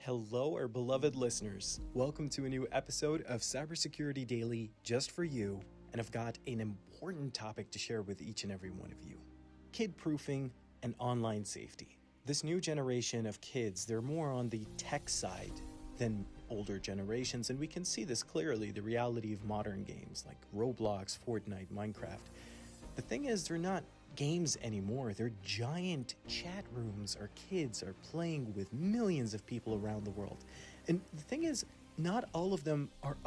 Hello, our beloved listeners. Welcome to a new episode of Cybersecurity Daily just for you. And I've got an important topic to share with each and every one of you. Kid proofing and online safety. This new generation of kids, they're more on the tech side than older generations, and we can see this clearly, the reality of modern games like Roblox, Fortnite, Minecraft. The thing is, they're not games anymore. They're giant chat rooms. Our kids are playing with millions of people around the world. And the thing is, not all of them are